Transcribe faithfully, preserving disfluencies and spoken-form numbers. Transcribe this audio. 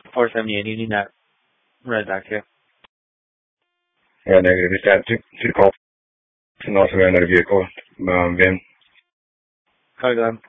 four seventy-eight, you need that right back to you. Yeah, negative. Just had two, two calls and also got another vehicle, um, van. Hi, Glenn.